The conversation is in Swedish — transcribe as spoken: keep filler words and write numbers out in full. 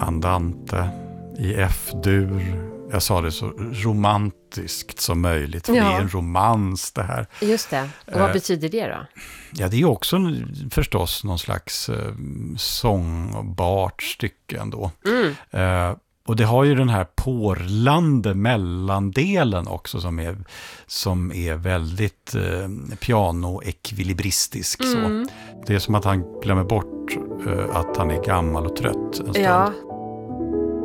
andante i F-dur. Jag sa det så romantiskt som möjligt. För Ja. det är en romans det här. Just det. Och vad Eh, betyder det då? Ja, det är också en- förstås någon slags eh, sångbart stycke ändå. Mm. Eh, och det har ju den här porlande mellandelen också som är, som är väldigt eh, piano-ekvilibristisk. Mm. Så. Det är som att han glömmer bort eh, att han är gammal och trött en stund. Ja,